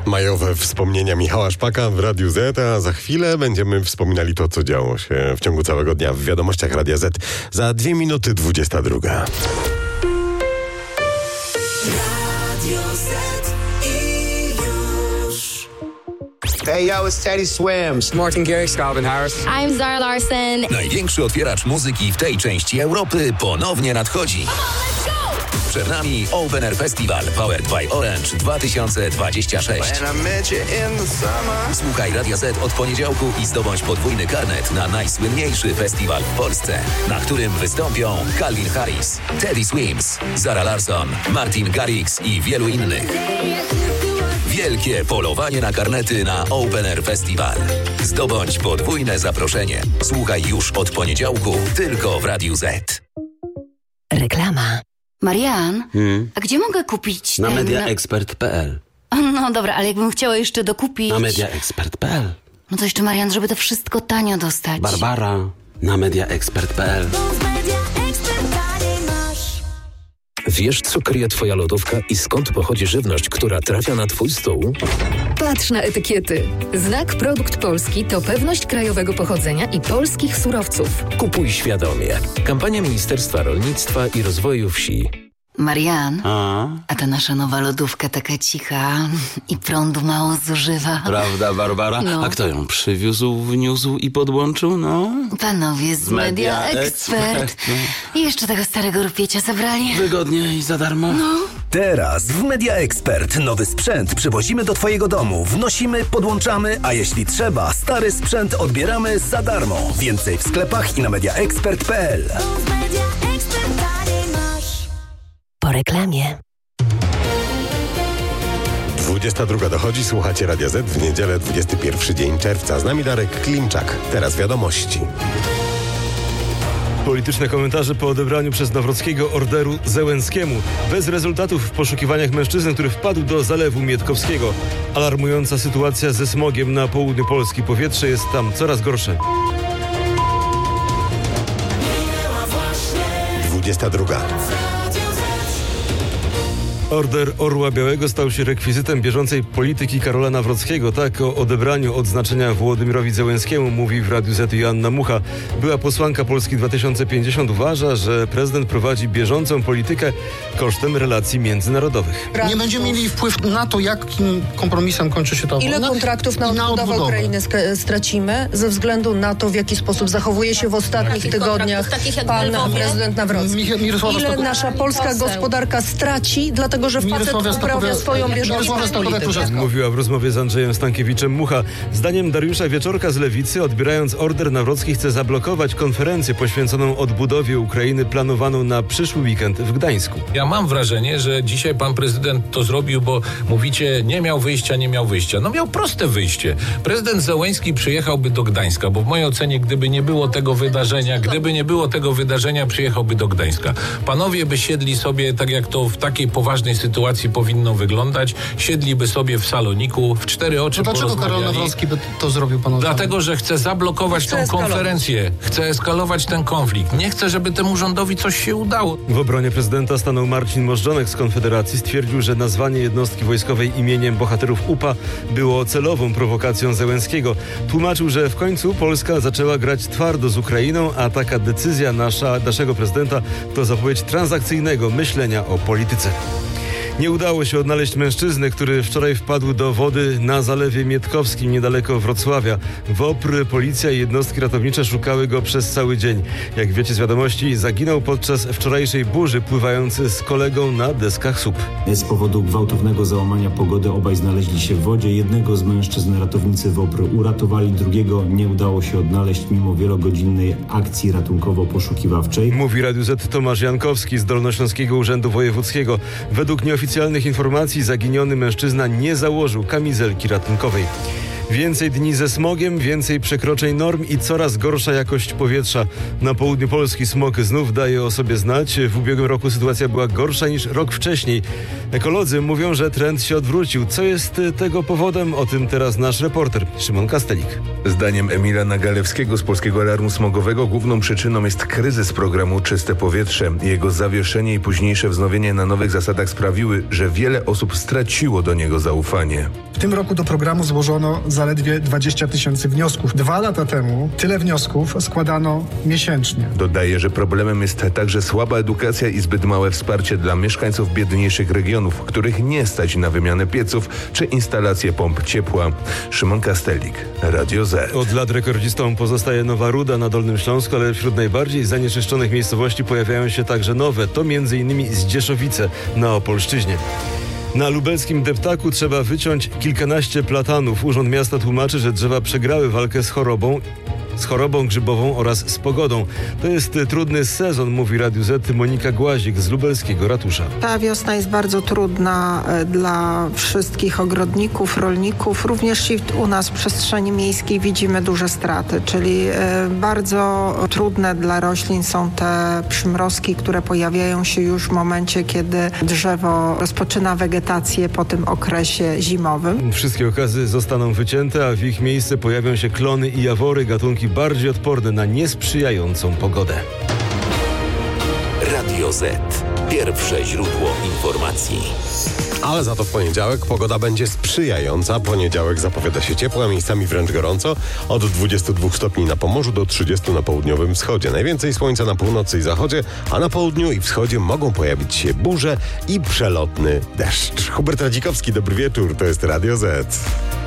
Majowe wspomnienia Michała Szpaka w Radiu Z, a za chwilę będziemy wspominali to, co działo się w ciągu całego dnia w wiadomościach Radia Z. Za 2 minuty 22. Radio Z i już. Hey yo, it's Teddy Swims. Martin Garrix, Calvin Harris. I'm Zara Larsson. Największy otwieracz muzyki w tej części Europy ponownie nadchodzi. Przed nami Open Air Festival Powered by Orange 2026. Słuchaj Radia Z od poniedziałku i zdobądź podwójny karnet na najsłynniejszy festiwal w Polsce, na którym wystąpią Calvin Harris, Teddy Swims, Zara Larsson, Martin Garrix i wielu innych. Wielkie polowanie na karnety na Open Air Festival. Zdobądź podwójne zaproszenie. Słuchaj już od poniedziałku tylko w Radiu Z. Reklama. Marian, a gdzie mogę kupić Na ten... mediaexpert.pl. No dobra, ale jakbym chciała jeszcze dokupić... Na mediaexpert.pl. No to jeszcze, Marian, żeby to wszystko tanio dostać. Barbara. Na mediaexpert.pl. Wiesz, co kryje twoja lodówka i skąd pochodzi żywność, która trafia na twój stół? Patrz na etykiety. Znak Produkt Polski to pewność krajowego pochodzenia i polskich surowców. Kupuj świadomie. Kampania Ministerstwa Rolnictwa i Rozwoju Wsi. Marian, a ta nasza nowa lodówka taka cicha i prądu mało zużywa. Prawda, Barbara? No. A kto ją przywiózł, wniósł i podłączył? No. Panowie z Media Expert. I jeszcze tego starego rupiecia zabrali. Wygodnie i za darmo. Teraz w Media Expert nowy sprzęt przywozimy do twojego domu. Wnosimy, podłączamy, a jeśli trzeba, stary sprzęt odbieramy za darmo. Więcej w sklepach i na mediaexpert.pl. Po reklamie. 22 dochodzi, słuchacie Radia Z w niedzielę 21 dzień czerwca. Z nami Darek Klimczak. Teraz wiadomości. Polityczne komentarze po odebraniu przez Nawrockiego orderu Zełenskiemu. Bez rezultatów w poszukiwaniach mężczyzny, który wpadł do Zalewu Mietkowskiego. Alarmująca sytuacja ze smogiem na południu Polski. Powietrze jest tam coraz gorsze. 22. Order Orła Białego stał się rekwizytem bieżącej polityki Karola Nawrockiego. Tak o odebraniu odznaczenia Wołodymyrowi Zełenskiemu mówi w Radiu Z Joanna Mucha. Była posłanka Polski 2050 uważa, że prezydent prowadzi bieżącą politykę kosztem relacji międzynarodowych. Nie będziemy mieli wpływ na to, jakim kompromisem kończy się ta wojna. Ile kontraktów na odbudowę Ukrainy stracimy ze względu na to, w jaki sposób zachowuje się w ostatnich tygodniach pan prezydent Nawrocki. Ile nasza polska gospodarka straci, dlatego że facet uprawia swoją bieżącą politykę. Mówiła w rozmowie z Andrzejem Stankiewiczem Mucha. Zdaniem Dariusza Wieczorka z Lewicy, odbierając order, Nawrocki chce zablokować konferencję poświęconą odbudowie Ukrainy planowaną na przyszły weekend w Gdańsku. Ja mam wrażenie, że dzisiaj pan prezydent to zrobił, bo mówicie, nie miał wyjścia. No miał proste wyjście. Prezydent Zełenski przyjechałby do Gdańska, bo w mojej ocenie, gdyby nie było tego wydarzenia, przyjechałby do Gdańska. Panowie by siedli sobie, tak jak to w takiej poważnej sytuacji powinno wyglądać, siedliby sobie w saloniku, w 4 oczy porozmawiali. Dlaczego Karol Nawrocki by to zrobił, panowie? Dlatego, że chce zablokować tą konferencję, chce eskalować ten konflikt. Nie chce, żeby temu rządowi coś się udało. W obronie prezydenta stanął Marcin Możdżonek z Konfederacji. Stwierdził, że nazwanie jednostki wojskowej imieniem bohaterów UPA było celową prowokacją Zełenskiego. Tłumaczył, że w końcu Polska zaczęła grać twardo z Ukrainą, a taka decyzja naszego prezydenta to zapowiedź transakcyjnego myślenia o polityce. Nie udało się odnaleźć mężczyzny, który wczoraj wpadł do wody na Zalewie Mietkowskim niedaleko Wrocławia. WOPR, policja i jednostki ratownicze szukały go przez cały dzień. Jak wiecie z wiadomości, zaginął podczas wczorajszej burzy, pływając z kolegą na deskach SUP. Z powodu gwałtownego załamania pogody obaj znaleźli się w wodzie. Jednego z mężczyzn ratownicy WOPR uratowali, drugiego nie udało się odnaleźć mimo wielogodzinnej akcji ratunkowo-poszukiwawczej. Mówi Radiu Z Tomasz Jankowski z Dolnośląskiego Urzędu Wojewódzkiego. Według nieoficjalnych informacji zaginiony mężczyzna nie założył kamizelki ratunkowej. Więcej dni ze smogiem, więcej przekroczeń norm i coraz gorsza jakość powietrza. Na południu Polski smog znów daje o sobie znać. W ubiegłym roku sytuacja była gorsza niż rok wcześniej. Ekolodzy mówią, że trend się odwrócił. Co jest tego powodem? O tym teraz nasz reporter Szymon Kastelik. Zdaniem Emila Nagalewskiego z Polskiego Alarmu Smogowego główną przyczyną jest kryzys programu Czyste Powietrze. Jego zawieszenie i późniejsze wznowienie na nowych zasadach sprawiły, że wiele osób straciło do niego zaufanie. W tym roku do programu złożono zaledwie 20 000 wniosków. 2 lata temu tyle wniosków składano miesięcznie. Dodaje, że problemem jest także słaba edukacja i zbyt małe wsparcie dla mieszkańców biedniejszych regionów, których nie stać na wymianę pieców czy instalację pomp ciepła. Szymon Kastelik, Radio Z. Od lat rekordzistą pozostaje Nowa Ruda na Dolnym Śląsku, ale wśród najbardziej zanieczyszczonych miejscowości pojawiają się także nowe. To m.in. Zdzieszowice na Opolszczyźnie. Na lubelskim deptaku trzeba wyciąć kilkanaście platanów. Urząd Miasta tłumaczy, że drzewa przegrały walkę z chorobą grzybową oraz z pogodą. To jest trudny sezon, mówi Radiu Z Monika Głazik z lubelskiego ratusza. Ta wiosna jest bardzo trudna dla wszystkich ogrodników, rolników. Również i u nas w przestrzeni miejskiej widzimy duże straty, czyli bardzo trudne dla roślin są te przymrozki, które pojawiają się już w momencie, kiedy drzewo rozpoczyna wegetację po tym okresie zimowym. Wszystkie okazy zostaną wycięte, a w ich miejsce pojawią się klony i jawory, gatunki bardziej odporne na niesprzyjającą pogodę. Radio Z. Pierwsze źródło informacji. Ale za to w poniedziałek pogoda będzie sprzyjająca. Poniedziałek zapowiada się ciepło, a miejscami wręcz gorąco. Od 22 stopni na Pomorzu do 30 na południowym wschodzie. Najwięcej słońca na północy i zachodzie, a na południu i wschodzie mogą pojawić się burze i przelotny deszcz. Hubert Radzikowski, dobry wieczór. To jest Radio Z.